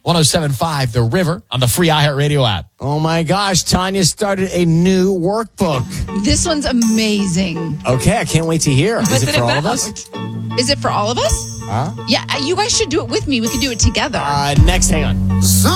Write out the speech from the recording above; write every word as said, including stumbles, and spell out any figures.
ten seventy-five The River on the free iHeartRadio app. Oh my gosh, Tanya started a new workbook. This one's amazing. Okay, I can't wait to hear. Is What's it it for all of about? us? Is it for all of us? Huh? Yeah, you guys should do it with me. We could do it together. Uh, next, hang on. Some